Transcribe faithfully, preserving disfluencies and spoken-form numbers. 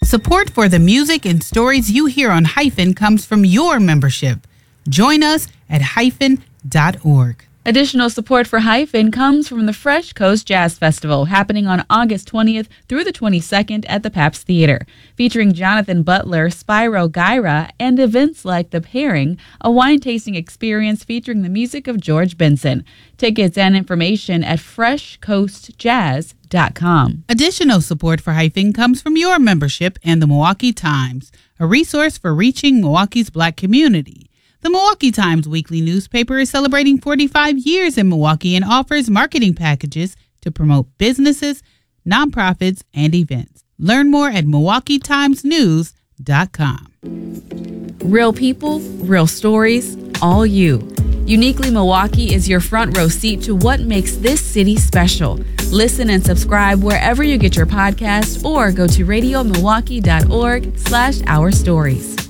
Support for the music and stories you hear on Hyphen comes from your membership. Join us at hyphen dot org. Additional support for Hyphen comes from the Fresh Coast Jazz Festival, happening on August twentieth through the twenty-second at the Pabst Theater. Featuring Jonathan Butler, Spyro Gyra, and events like The Pairing, a wine tasting experience featuring the music of George Benson. Tickets and information at fresh coast jazz dot com. Additional support for Hyphen comes from your membership and the Milwaukee Times, a resource for reaching Milwaukee's Black community. The Milwaukee Times weekly newspaper is celebrating forty-five years in Milwaukee and offers marketing packages to promote businesses, nonprofits, and events. Learn more at milwaukee times news dot com. Real people, real stories, all you. Uniquely Milwaukee is your front row seat to what makes this city special. Listen and subscribe wherever you get your podcasts or go to radio milwaukee dot org slash our stories.